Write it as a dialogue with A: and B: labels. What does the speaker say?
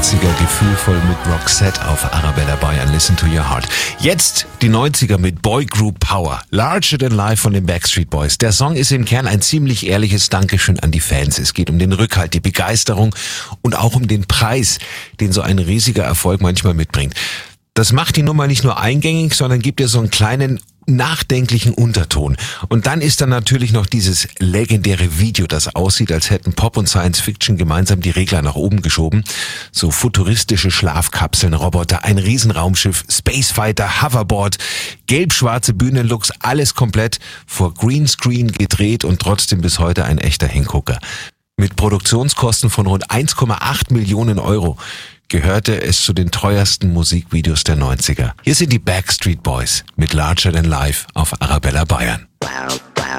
A: 80er gefühlvoll mit Roxette auf Arabella Bayern. Listen to your heart. Jetzt die 90er mit Boy Group Power. Larger Than Life von den Backstreet Boys. Der Song ist im Kern ein ziemlich ehrliches Dankeschön an die Fans. Es geht um den Rückhalt, die Begeisterung und auch um den Preis, den so ein riesiger Erfolg manchmal mitbringt. Das macht die Nummer nicht nur eingängig, sondern gibt ihr so einen kleinen nachdenklichen Unterton. Und dann ist da natürlich noch dieses legendäre Video, das aussieht, als hätten Pop und Science Fiction gemeinsam die Regler nach oben geschoben. So futuristische Schlafkapseln, Roboter, ein Riesenraumschiff, Spacefighter, Hoverboard, gelb-schwarze Bühnenlooks, alles komplett vor Greenscreen gedreht und trotzdem bis heute ein echter Hingucker. Mit Produktionskosten von rund 1,8 Millionen Euro gehörte es zu den teuersten Musikvideos der 90er. Hier sind die Backstreet Boys mit Larger Than Life auf Arabella Bayern.